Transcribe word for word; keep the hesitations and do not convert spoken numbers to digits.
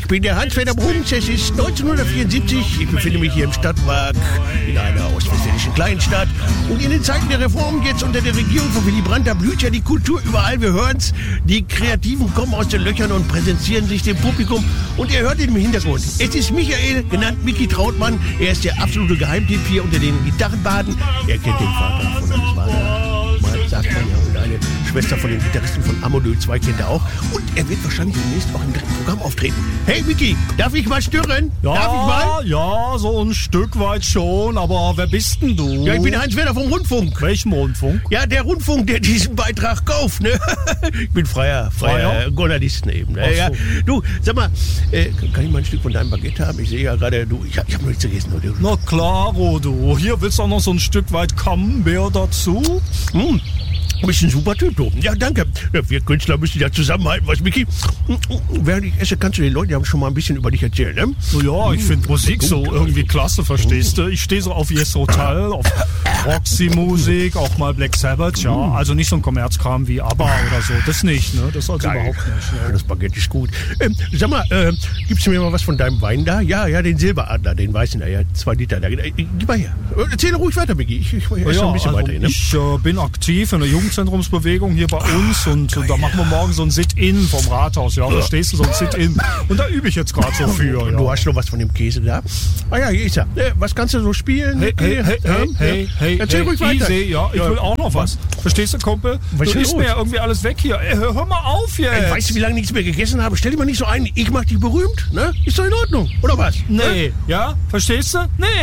Ich bin der Hans-Werner Bruns, es ist neunzehnhundertvierundsiebzig. Ich befinde mich hier im Stadtpark in einer ostwestfälischen Kleinstadt. Und in den Zeiten der Reform jetzt unter der Regierung von Willy Brandt, da blüht ja die Kultur überall. Wir hören's. Die Kreativen kommen aus den Löchern und präsentieren sich dem Publikum. Und ihr hört ihn im Hintergrund. Es ist Michael, genannt Micky Trautmann. Er ist der absolute Geheimtipp hier unter den Gitarrenbaden. Er kennt den Vater von Alles Vater. Mal sagt man ja. Und eine Schwester von den Gitarristen von Amodyl zwei kennt er auch. Und er wird wahrscheinlich demnächst auch im dritten Programm auftreten. Hey Micky, darf ich mal stören? Ja, darf ich mal? Ja, so ein Stück weit schon. Aber wer bist denn du? Ja, ich bin Hans-Werner vom Rundfunk. Welchem Rundfunk? Ja, der Rundfunk, der diesen Beitrag kauft, ne? Ich bin freier, freier, Freier? Journalisten eben. Ne? Ach so. Ja. Du, sag mal, äh, kann ich mal ein Stück von deinem Baguette haben? Ich sehe ja gerade, du, ich hab, ich hab noch nichts gegessen. Oder? Na klaro, du. Hier willst du auch noch so ein Stück weit Camembert dazu? Hm. Du bist ein super Typ, du. Ja, danke. Ja, wir Künstler müssen ja zusammenhalten, was, Micky? Während ich esse, kannst du den Leuten ja schon mal ein bisschen über dich erzählen, ne? So, ja, ich finde Musik so irgendwie klasse, verstehst du? Ich stehe so auf Yes Hotel, auf Roxy-Musik, auch mal Black Sabbath, ja. Also nicht so ein Kommerzkram wie ABBA oder so. Das nicht, ne? Das also Geil. überhaupt nicht. Ja, das Baguette ist gut. Ähm, sag mal, äh, gibst du mir mal was von deinem Wein da? Ja, ja, den Silberadler, den weißen da, ja, zwei Liter. Da. Äh, gib mal her. Erzähle ruhig weiter, Micky. Ich, ich, ich esse Ja, noch ein bisschen also weiter. Ne? ich äh, bin aktiv in der Jugendzentrumsbewegung hier bei uns und äh, da machen wir morgen so ein Sit-In vom Rathaus, ja, verstehst du, so ein Sit-In. Und da übe ich jetzt gerade so für. Und Ja. du hast noch was von dem Käse da? Ah ja, hier ist er. Äh, was kannst du so spielen? Hey, hey, hey, hey, hey, hey, Erzähl hey, ruhig weiter. easy, ja, ich Ja. will auch noch was. Verstehst du, Kumpel? Was ist Du denn isst los? mir ja irgendwie alles weg hier. Ey, hör, hör mal auf jetzt. Ey, weißt du, wie lange ich nichts mehr gegessen habe? Stell dir mal nicht so ein, ich mach dich berühmt, ne? Ist doch in Ordnung, oder was? Nee, ja, verstehst du? Nee.